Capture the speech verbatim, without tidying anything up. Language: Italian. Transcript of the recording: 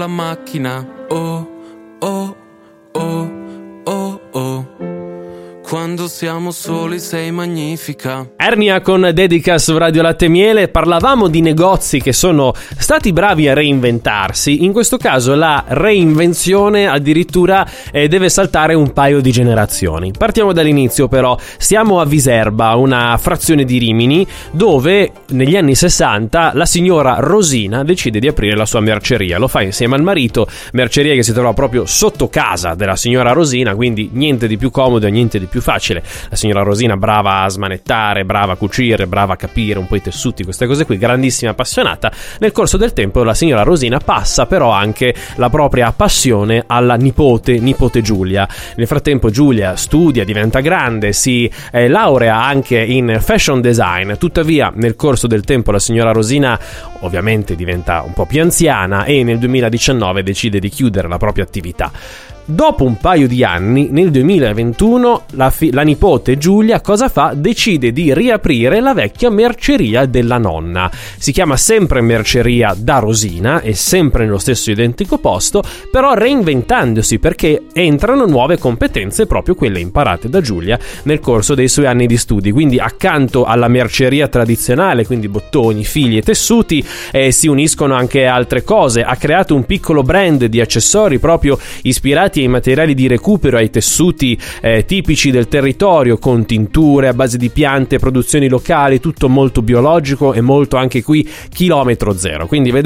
la macchina, oh, oh, oh, oh, oh. Quando siamo soli sei magnifica. Ernia con Dedica su Radio Latte e Miele. Parlavamo di negozi che sono stati bravi a reinventarsi. In questo caso la reinvenzione addirittura eh, deve saltare un paio di generazioni. Partiamo dall'inizio però. Siamo a Viserba, una frazione di Rimini, dove negli anni sessanta la signora Rosina decide di aprire la sua merceria. Lo fa insieme al marito, merceria che si trova proprio sotto casa della signora Rosina, quindi niente di più comodo e niente di più facile. La signora Rosina brava a smanettare, brava a cucire, brava a capire un po' i tessuti, queste cose qui, grandissima appassionata. Nel corso del tempo la signora Rosina passa però anche la propria passione alla nipote, nipote Giulia. Nel frattempo Giulia studia, diventa grande, si eh, laurea anche in fashion design. Tuttavia nel corso del tempo la signora Rosina ovviamente diventa un po' più anziana e nel duemiladiciannove decide di chiudere la propria attività. Dopo un paio di anni, nel duemilaventuno, la, fi- la nipote Giulia cosa fa? Decide di riaprire la vecchia merceria della nonna. Si chiama sempre Merceria da Rosina, è sempre nello stesso identico posto, però reinventandosi perché entrano nuove competenze, proprio quelle imparate da Giulia nel corso dei suoi anni di studi. Quindi accanto alla merceria tradizionale, quindi bottoni, fili e tessuti, eh, si uniscono anche altre cose. Ha creato un piccolo brand di accessori proprio ispirati ai materiali di recupero, ai tessuti eh, tipici del territorio, con tinture a base di piante, produzioni locali, tutto molto biologico e molto anche qui chilometro zero. Quindi vedete